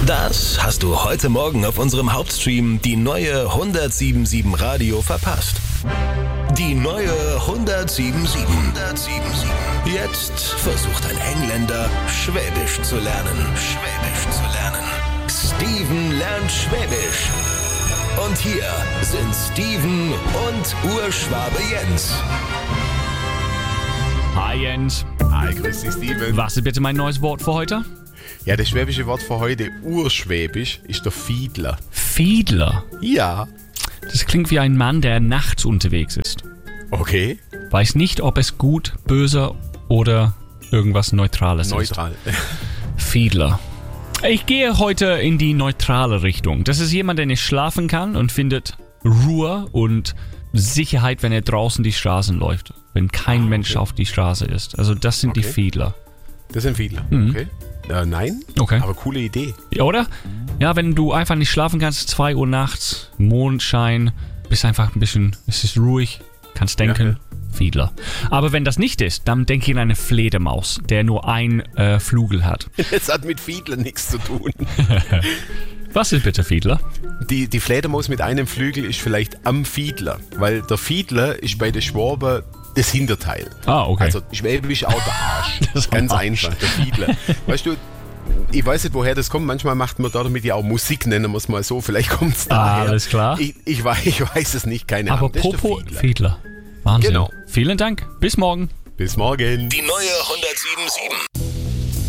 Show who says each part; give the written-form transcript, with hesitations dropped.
Speaker 1: Das hast du heute Morgen auf unserem Hauptstream die neue 107.7 Radio verpasst. Die neue 107.7. Jetzt versucht ein Engländer, Schwäbisch zu lernen. Steven lernt Schwäbisch. Und hier sind Steven und Urschwabe Jens.
Speaker 2: Hi Jens.
Speaker 3: Hi, grüß dich Steven.
Speaker 2: Was ist bitte mein neues Wort für heute?
Speaker 3: Ja, das schwäbische Wort für heute, urschwäbisch, ist der Fiedler.
Speaker 2: Fiedler.
Speaker 3: Ja.
Speaker 2: Das klingt wie ein Mann, der nachts unterwegs ist.
Speaker 3: Okay.
Speaker 2: Weiß nicht, ob es gut, böse oder irgendwas Neutrales
Speaker 3: Neutral.
Speaker 2: ist. Fiedler. Ich gehe heute in die neutrale Richtung. Das ist jemand, der nicht schlafen kann und findet Ruhe und Sicherheit, wenn er draußen die Straßen läuft. Wenn kein Mensch auf die Straße ist. Also das sind die Fiedler.
Speaker 3: Das sind Fiedler, okay. Nein,
Speaker 2: Okay.
Speaker 3: aber coole Idee.
Speaker 2: Ja, oder? Ja, wenn du einfach nicht schlafen kannst, 2 Uhr nachts, Mondschein, bist einfach ein bisschen, es ist ruhig, kannst denken, Fiedler. Aber wenn das nicht ist, dann denke ich an eine Fledermaus, der nur ein Flügel hat.
Speaker 3: Das hat mit Fiedler nichts zu tun.
Speaker 2: Was ist bitte Fiedler?
Speaker 3: Die Fledermaus mit einem Flügel ist vielleicht am Fiedler, weil der Fiedler ist bei den Schwaben das Hinterteil.
Speaker 2: Ah, okay.
Speaker 3: Also schwäbisch auch der Arsch.
Speaker 2: Das
Speaker 3: Ganz
Speaker 2: Arsch.
Speaker 3: einfach, der Fiedler. Weißt du, ich weiß nicht, woher das kommt. Manchmal macht man damit ja auch Musik, nennen wir es mal so. Vielleicht kommt es daher.
Speaker 2: Alles klar.
Speaker 3: Ich weiß es nicht, keine
Speaker 2: Aber
Speaker 3: Ahnung. Das ist der
Speaker 2: Popo
Speaker 3: Fiedler.
Speaker 2: Fiedler. Wahnsinn.
Speaker 3: Genau.
Speaker 2: Vielen Dank. Bis morgen.
Speaker 3: Bis morgen.
Speaker 1: Die neue 107.7.